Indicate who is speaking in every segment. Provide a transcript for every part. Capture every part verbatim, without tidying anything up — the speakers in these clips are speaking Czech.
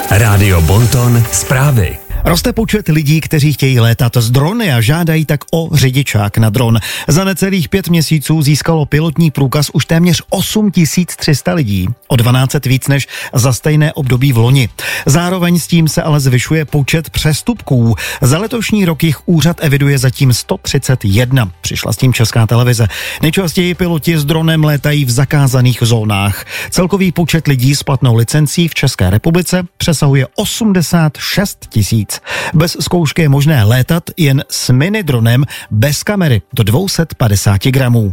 Speaker 1: Rádio Bonton zprávy.
Speaker 2: Roste počet lidí, kteří chtějí létat z drony a žádají tak o řidičák na dron. Za necelých pět měsíců získalo pilotní průkaz už téměř osm tisíc tři sta lidí, o dvanáct set víc než za stejné období v loni. Zároveň s tím se ale zvyšuje počet přestupků. Za letošní rok jich úřad eviduje zatím sto třicet jedna. Přišla s tím Česká televize. Nejčastěji piloti s dronem létají v zakázaných zónách. Celkový počet lidí s platnou licencí v České republice přesahuje osmdesát šest tisíc. Bez zkoušky je možné létat jen s mini dronem bez kamery do dvě stě padesát gramů.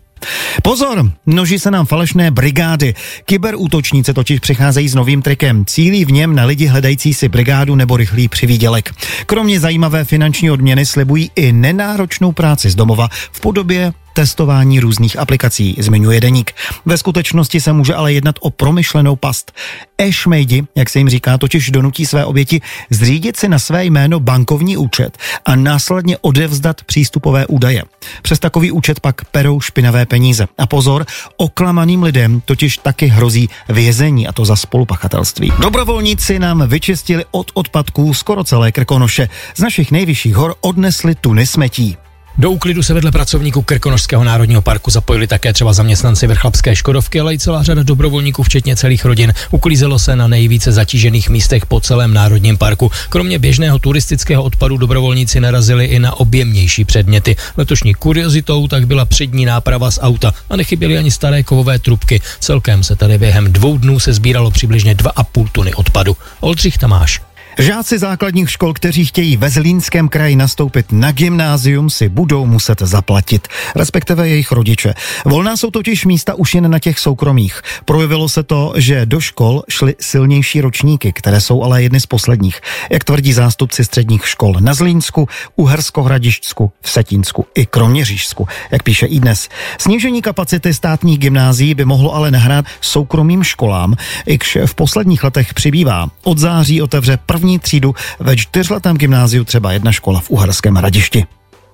Speaker 2: Pozor, množí se nám falešné brigády. Kyberútočníci totiž přicházejí s novým trikem. Cílí v něm na lidi hledající si brigádu nebo rychlý přivýdělek. Kromě zajímavé finanční odměny slibují i nenáročnou práci z domova v podobě testování různých aplikací, zmiňuje deník. Ve skutečnosti se může ale jednat o promyšlenou past. E-šmejdi, jak se jim říká, totiž donutí své oběti zřídit si na své jméno bankovní účet a následně odevzdat přístupové údaje. Přes takový účet pak perou špinavé peníze. A pozor, oklamaným lidem totiž taky hrozí vězení, a to za spolupachatelství. Dobrovolníci nám vyčistili od odpadků skoro celé Krkonoše. Z našich nejvyšších hor odnesli tuny smetí.
Speaker 3: Do úklidu se vedle pracovníků Krkonošského národního parku zapojili také třeba zaměstnanci Vrchlabské Škodovky, ale i celá řada dobrovolníků, včetně celých rodin. Uklízelo se na nejvíce zatížených místech po celém národním parku. Kromě běžného turistického odpadu dobrovolníci narazili i na objemnější předměty. Letošní kuriozitou tak byla přední náprava z auta a nechyběly ani staré kovové trubky. Celkem se tady během dvou dnů se sbíralo přibližně dva a půl tuny odpadu. Oldřich Tamáš.
Speaker 2: Žáci základních škol, kteří chtějí ve Zlínském kraji nastoupit na gymnázium, si budou muset zaplatit, respektive jejich rodiče. Volná jsou totiž místa už jen na těch soukromých. Projevilo se to, že do škol šly silnější ročníky, které jsou ale jedny z posledních, jak tvrdí zástupci středních škol na Zlínsku, Uherskohradišťsku, Vsetínsku i Kroměřížsku, jak píše iDnes. Snížení kapacity státních gymnázií by mohlo ale nahrát soukromým školám, iž v posledních letech přibývá. Od září otevře první třídu ve čtyřletém gymnáziu třeba jedna škola v Uherském Hradišti.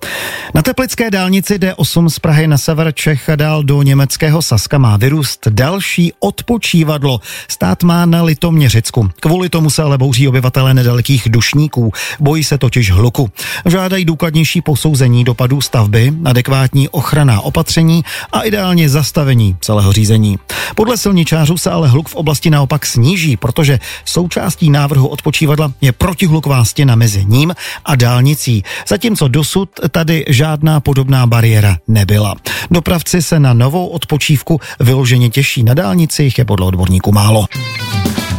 Speaker 2: Na teplické dálnici D osm z Prahy na sever Čech a dál do německého Saska má vyrůst další odpočívadlo. Stát má na Litoměřicku. Kvůli tomu se ale bouří obyvatelé nedalekých Dušníků. Bojí se totiž hluku. Žádají důkladnější posouzení dopadů stavby, adekvátní ochranná opatření a ideálně zastavení celého řízení. Podle silničářů se ale hluk v oblasti naopak sníží, protože součástí návrhu odpočívadla je protihluková stěna mezi ním a dálnicí. Zatímco dosud tady žádná podobná bariéra nebyla. Dopravci se na novou odpočívku vyloženě těší. Na dálnici jich je podle odborníků málo.